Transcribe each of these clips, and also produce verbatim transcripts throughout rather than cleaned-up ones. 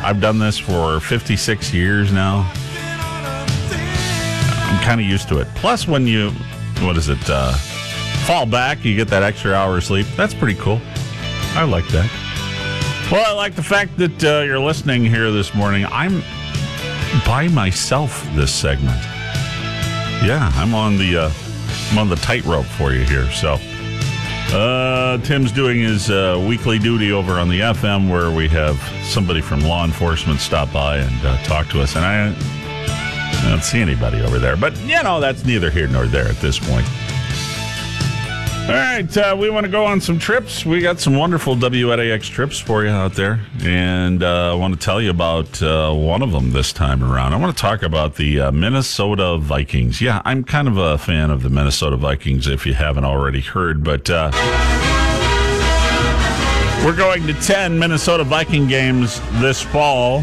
I've done this for fifty-six years now. I'm kind of used to it. Plus, when you, what is it, uh, fall back, you get that extra hour of sleep. That's pretty cool. I like that. Well, I like the fact that uh, you're listening here this morning. I'm by myself this segment. Yeah, I'm on the uh, I'm on the tightrope for you here. So, uh, Tim's doing his uh, weekly duty over on the F M, where we have somebody from law enforcement stop by and uh, talk to us. And I, I don't see anybody over there, but you know that's neither here nor there at this point. All right, uh, we want to go on some trips. We got some wonderful W N A X trips for you out there, and uh, I want to tell you about uh, one of them this time around. I want to talk about the uh, Minnesota Vikings. Yeah, I'm kind of a fan of the Minnesota Vikings, if you haven't already heard, but uh, we're going to ten Minnesota Viking games this fall.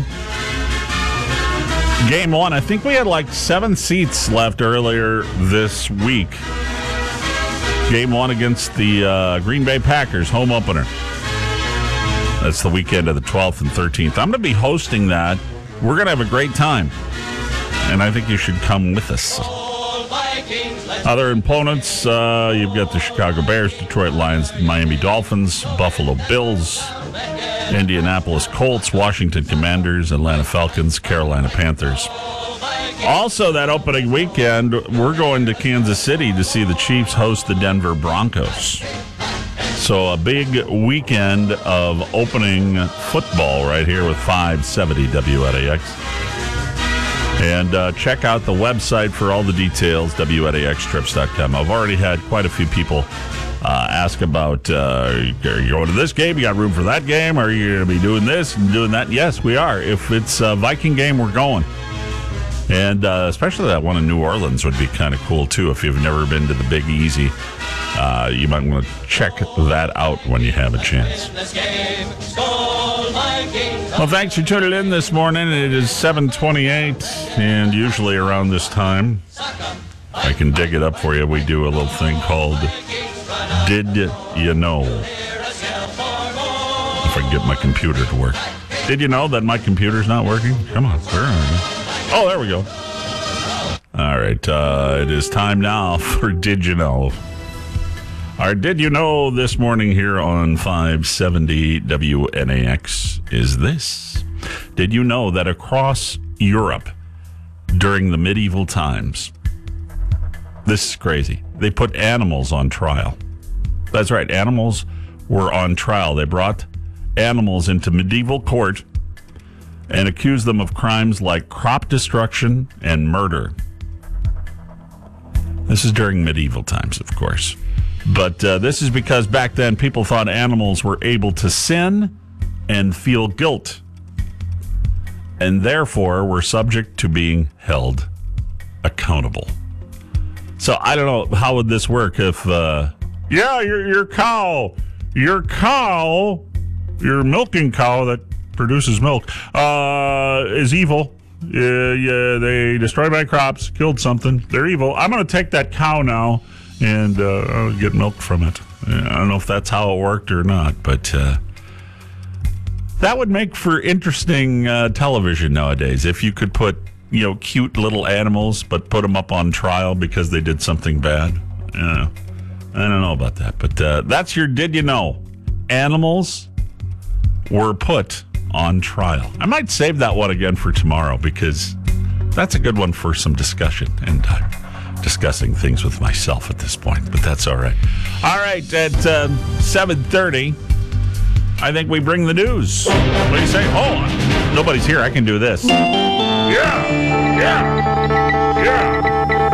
Game one, I think we had like seven seats left earlier this week. Game one against the uh, Green Bay Packers, home opener. That's the weekend of the twelfth and thirteenth. I'm going to be hosting that. We're going to have a great time, and I think you should come with us. Other opponents, uh, you've got the Chicago Bears, Detroit Lions, Miami Dolphins, Buffalo Bills, Indianapolis Colts, Washington Commanders, Atlanta Falcons, Carolina Panthers. Also, that opening weekend, we're going to Kansas City to see the Chiefs host the Denver Broncos. So a big weekend of opening football right here with five seventy W N A X. And uh, check out the website for all the details, W N A X trips dot com. I've already had quite a few people uh, ask about, uh, are you going to this game? You got room for that game? Are you going to be doing this and doing that? Yes, we are. If it's a Viking game, we're going. And uh, especially that one in New Orleans would be kind of cool, too. If you've never been to the Big Easy, uh, you might want to check that out when you have a chance. Well, thanks for tuning in this morning. It is seven twenty-eight, and usually around this time, I can dig it up for you. We do a little thing called Did You Know? If I can get my computer to work. Did you know that my computer's not working? Come on, where are you? Oh, there we go. All right, uh, it is time now for Did You Know? Our Did You Know this morning here on five seventy W N A X is this. Did you know that across Europe during the medieval times, this is crazy, they put animals on trial. That's right, animals were on trial. They brought animals into medieval court and accused them of crimes like crop destruction and murder. This is during medieval times, of course. But uh, this is because back then people thought animals were able to sin and feel guilt, and therefore were subject to being held accountable. So I don't know, how would this work if, uh, yeah, your your cow, your cow, your milking cow that produces milk, uh, is evil. Yeah, yeah, they destroyed my crops, killed something. They're evil. I'm going to take that cow now and uh, I'll get milk from it. I don't know if that's how it worked or not, but uh, that would make for interesting uh, television nowadays. If you could put, you know, cute little animals, but put them up on trial because they did something bad. Yeah, I don't know about that, but uh, that's your Did You Know? Animals were put on trial. I might save that one again for tomorrow because that's a good one for some discussion and uh, discussing things with myself at this point, but that's all right. All right, at uh, seven thirty, I think we bring the news. What do you say? Oh, nobody's here. I can do this. Yeah, yeah, yeah.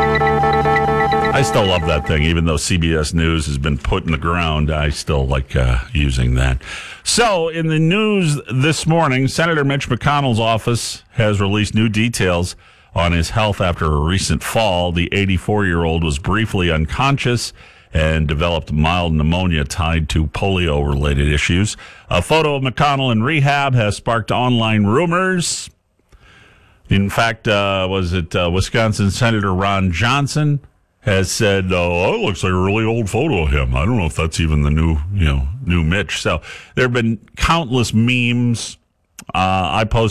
I still love that thing, even though C B S News has been put in the ground. I still like uh, using that. So, in the news this morning, Senator Mitch McConnell's office has released new details on his health after a recent fall. The eighty-four-year-old was briefly unconscious and developed mild pneumonia tied to polio-related issues. A photo of McConnell in rehab has sparked online rumors. In fact, uh, was it uh, Wisconsin Senator Ron Johnson has said, oh, it looks like a really old photo of him. I don't know if that's even the new, you know, new Mitch. So there have been countless memes. Uh, I posted